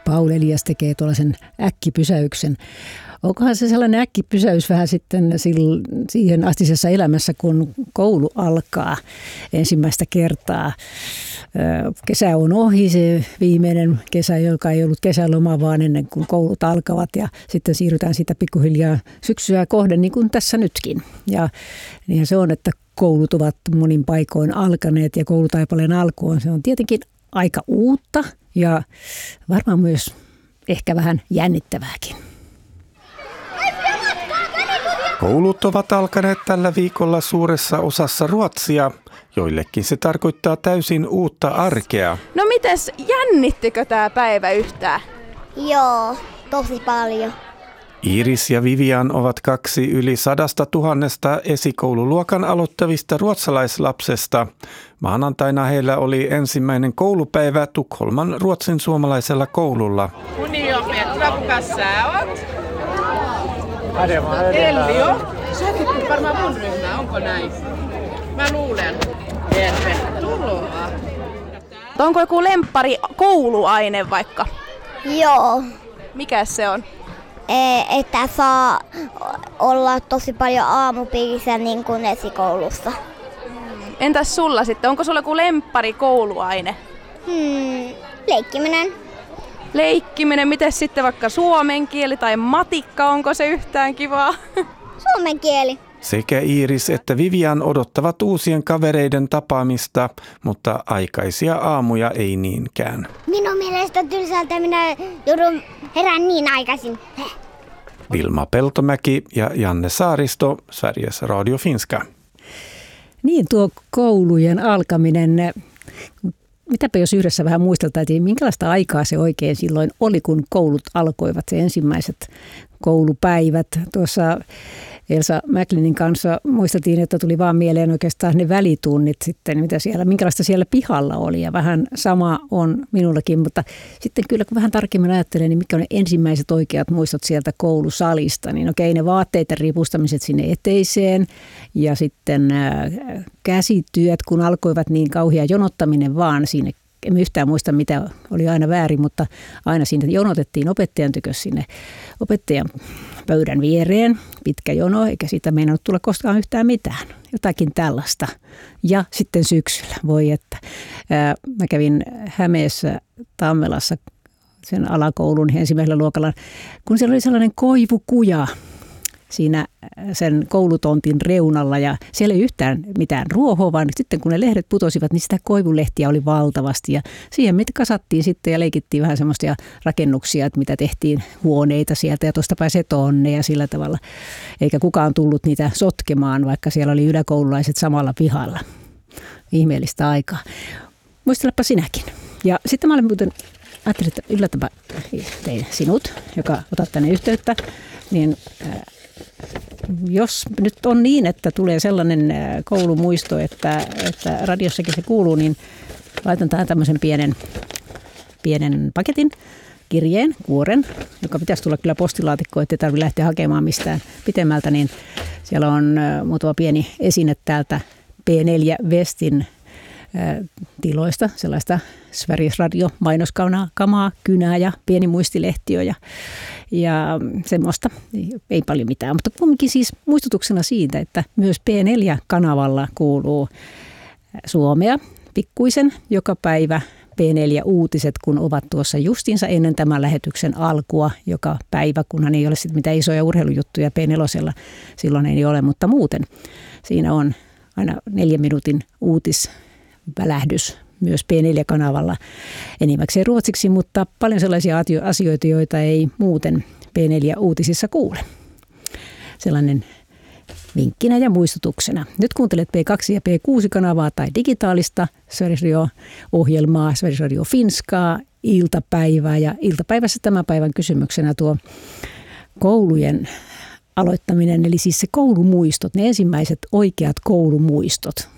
Paul Elias tekee tuollaisen äkkipysäyksen. Onkohan se sellainen äkkipysäys vähän sitten siihen astisessa elämässä, kun koulu alkaa ensimmäistä kertaa? Kesä on ohi, se viimeinen kesä, joka ei ollut kesäloma, vaan ennen kuin koulut alkavat. Ja sitten siirrytään siitä pikkuhiljaa syksyä kohden, niin kuin tässä nytkin. Ja niinhän se on, että koulut ovat monin paikoin alkaneet ja koulutaipaleen alkuun. Se on tietenkin aika uutta ja varmaan myös ehkä vähän jännittävääkin. Koulut ovat alkaneet tällä viikolla suuressa osassa Ruotsia. Joillekin se tarkoittaa täysin uutta arkea. No mites, jännittikö tää päivä yhtään? Joo, tosi paljon. Iiris ja Vivian ovat kaksi yli 100 000 esikoululuokan aloittavista ruotsalaislapsesta. Maanantaina heillä oli ensimmäinen koulupäivä Tukholman ruotsin suomalaisella koululla. Uni on Petra, kuka sä oot? Ellio. Sä et varmaan mun ryhmää, onko näin? Mä luulen. Tervetuloa. Onko joku lemppari kouluaine vaikka? Joo, Mikä se on? että saa olla tosi paljon aamupiirissä niin kuin esikoulussa. Entäs sulla sitten? Onko sulla joku lemppari kouluaine? Leikkiminen. Leikkiminen, miten sitten vaikka suomen kieli tai matikka, onko se yhtään kivaa? Suomen kieli. Sekä Iiris että Vivian odottavat uusien kavereiden tapaamista, mutta aikaisia aamuja ei niinkään. Minun mielestä tylsältä minä joudun herään niin aikaisin. Vilma Peltomäki ja Janne Saaristo, Sveriges Radio Finska. Niin, tuo koulujen alkaminen. Mitäpä jos yhdessä vähän muisteltaisiin, minkälaista aikaa se oikein silloin oli, kun koulut alkoivat, se ensimmäiset koulupäivät. Tuossa Elsa Mäklinin kanssa muisteltiin, että tuli vaan mieleen oikeastaan ne välitunnit sitten, minkälaista siellä pihalla oli. Ja vähän sama on minullakin, mutta sitten kyllä kun vähän tarkemmin ajattelen, niin mitkä on ne ensimmäiset oikeat muistot sieltä koulusalista. Niin okei, ne vaatteiden ripustamiset sinne eteiseen ja sitten käsityöt, kun alkoivat niin kauhea jonottaminen vaan sinne. En yhtään muista, mitä oli aina väärin, mutta aina siinä jonotettiin opettajan tykö sinne opettajan pöydän viereen. Pitkä jono, eikä siitä meinannut tulla koskaan yhtään mitään. Jotakin tällaista. Ja sitten syksyllä, voi että. Mä kävin Hämeessä Tammelassa sen alakoulun ensimmäisellä luokalla, kun siellä oli sellainen koivukuja siinä sen koulutontin reunalla ja siellä ei yhtään mitään ruohoa, vaan sitten kun ne lehdet putosivat, niin sitä koivulehtiä oli valtavasti ja siihen mitä kasattiin sitten ja leikittiin vähän semmoisia rakennuksia, että mitä tehtiin huoneita sieltä ja tuosta pääsee tonne ja sillä tavalla. Eikä kukaan tullut niitä sotkemaan, vaikka siellä oli yläkoululaiset samalla pihalla. Ihmeellistä aikaa. Muistelepa sinäkin. Ja sitten mä olen muuten ajattelin, että yllätäpä sinut, joka otat tänne yhteyttä, niin jos nyt on niin, että tulee sellainen koulumuisto, että radiossakin se kuuluu, niin laitan tähän tämmöisen pienen paketin, kirjeen, kuoren, joka pitäisi tulla kyllä postilaatikkoon, ettei tarvitse lähteä hakemaan mistään pitemmältä, niin siellä on muutama pieni esine täältä P4 Westin tiloista, sellaista Sveriges Radio mainoskamaa, kynää ja pieni muistilehtiö ja semmoista, ei paljon mitään, mutta kumminkin siis muistutuksena siitä, että myös P4-kanavalla kuuluu suomea pikkuisen joka päivä. P4-uutiset, kun ovat tuossa justiinsa ennen tämän lähetyksen alkua joka päivä, kunhan ei ole sitten mitään isoja urheilujuttuja P4, silloin ei ole, mutta muuten siinä on aina 4 minuutin uutisvälähdys myös P4-kanavalla enimmäkseen ruotsiksi, mutta paljon sellaisia asioita, joita ei muuten P4-uutisissa kuule. Sellainen vinkkinä ja muistutuksena. Nyt kuuntelet P2 ja P6-kanavaa tai digitaalista Sveriges Radio-ohjelmaa, Sveriges Radio Finskaa, iltapäivää. Ja iltapäivässä tämän päivän kysymyksenä tuo koulujen aloittaminen, eli siis se koulumuistot, ne ensimmäiset oikeat koulumuistot.